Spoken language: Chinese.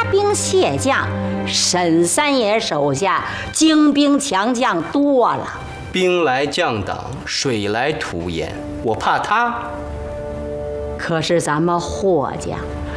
兵蟹将，沈三爷手下精兵强将多了。 兵来将挡，水来土掩，我怕他。 可是咱们霍家